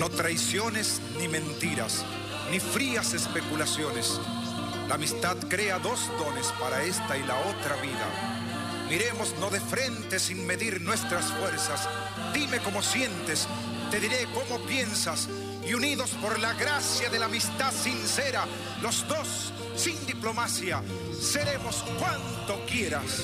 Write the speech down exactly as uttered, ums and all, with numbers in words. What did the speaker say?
No traiciones ni mentiras, ni frías especulaciones. La amistad crea dos dones para esta y la otra vida. Miremosnos de frente sin medir nuestras fuerzas. Dime cómo sientes, te diré cómo piensas. Y unidos por la gracia de la amistad sincera, los dos, sin diplomacia, seremos cuanto quieras.